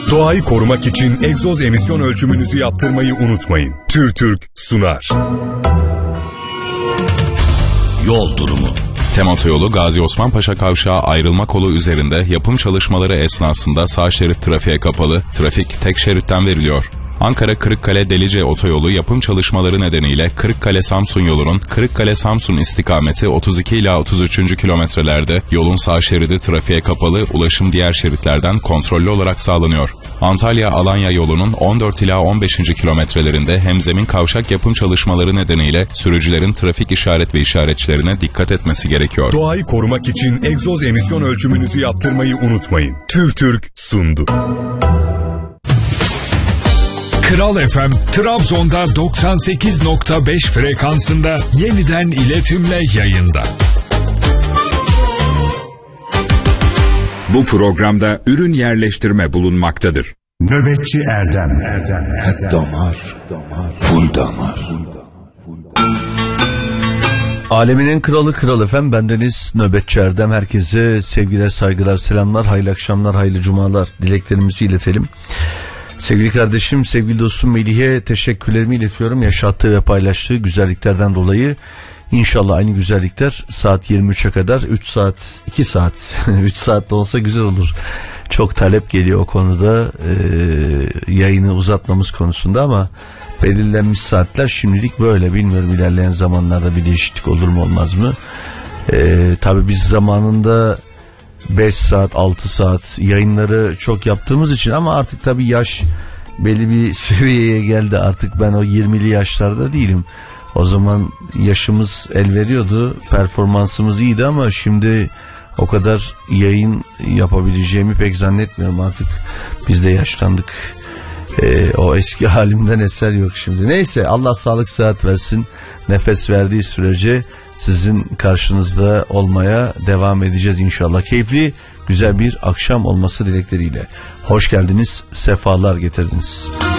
Doğayı korumak için egzoz emisyon ölçümünüzü yaptırmayı unutmayın. TÜRTÜRK sunar. Yol durumu. TEM Otoyolu Gazi Osman Paşa Kavşağı ayrılma kolu üzerinde yapım çalışmaları esnasında sağ şerit trafiğe kapalı, trafik tek şeritten veriliyor. Ankara-Kırıkkale-Delice Otoyolu yapım çalışmaları nedeniyle Kırıkkale-Samsun yolunun Kırıkkale-Samsun istikameti 32 ila 33. kilometrelerde yolun sağ şeridi trafiğe kapalı, ulaşım diğer şeritlerden kontrollü olarak sağlanıyor. Antalya-Alanya yolunun 14 ila 15. kilometrelerinde hemzemin kavşak yapım çalışmaları nedeniyle sürücülerin trafik işaret ve işaretçilerine dikkat etmesi gerekiyor. Doğayı korumak için egzoz emisyon ölçümünüzü yaptırmayı unutmayın. TÜRTÜRK sundu. Kral FM, Trabzon'da 98.5 frekansında yeniden iletimle yayında. Bu programda ürün yerleştirme bulunmaktadır. Nöbetçi Erdem. Hep damar, full damar. Aleminin kralı efendim, bendeniz Nöbetçi Erdem. Herkese sevgiler, saygılar, selamlar, hayırlı akşamlar, hayırlı cumalar dileklerimizi iletelim. Sevgili kardeşim, sevgili dostum Melih'e teşekkürlerimi iletiyorum. Yaşattığı ve paylaştığı güzelliklerden dolayı. İnşallah aynı güzellikler saat 23'e kadar 2 saat 3 saat de olsa güzel olur. Çok talep geliyor o konuda, yayını uzatmamız konusunda, ama belirlenmiş saatler şimdilik böyle. Bilmiyorum, ilerleyen zamanlarda bir değişiklik olur mu olmaz mı? Tabii biz zamanında 5 saat 6 saat yayınları çok yaptığımız için, ama artık tabii yaş belli bir seviyeye geldi. Artık ben o 20'li yaşlarda değilim. O zaman yaşımız el veriyordu, performansımız iyiydi, ama şimdi o kadar yayın yapabileceğimi pek zannetmiyorum. Artık biz de yaşlandık. O eski halimden eser yok şimdi. Neyse, Allah sağlık sıhhat versin. Nefes verdiği sürece sizin karşınızda olmaya devam edeceğiz inşallah. Keyifli, güzel bir akşam olması dilekleriyle. Hoş geldiniz, sefalar getirdiniz.